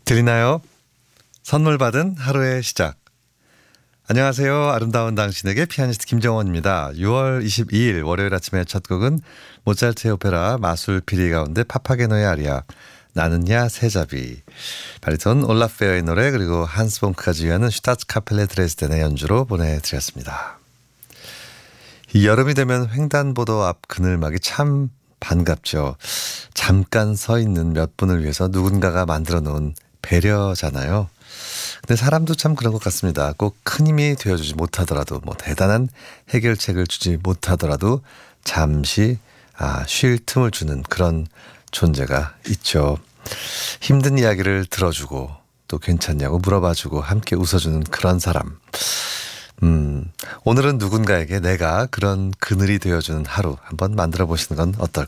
들리나요? 선물 받은 하루의 시작. 안녕하세요. 아름다운 당신에게 피아니스트 김정원입니다. 6월 22일 월요일 아침의 첫 곡은 모차르트의 오페라 마술 피리 가운데 파파게노의 아리아 나는야 새잡이, 바리톤 올라페어의 노래, 그리고 한스 봉크가 지휘하는 슈타츠카펠레 드레스덴의 연주로 보내드렸습니다. 이 여름이 되면 횡단보도 앞 그늘막이 참 반갑죠. 잠깐 서 있는 몇 분을 위해서 누군가가 만들어 놓은 배려잖아요. 근데 사람도 참 그런 것 같습니다. 꼭 큰 힘이 되어주지 못하더라도, 대단한 해결책을 주지 못하더라도 잠시 쉴 틈을 주는 그런 존재가 있죠. 힘든 이야기를 들어주고 또 괜찮냐고 물어봐주고 함께 웃어주는 그런 사람. 오늘은 누군가에게 내가 그런 그늘이 되어주는 하루 한번 만들어 보시는 건 어떨까요?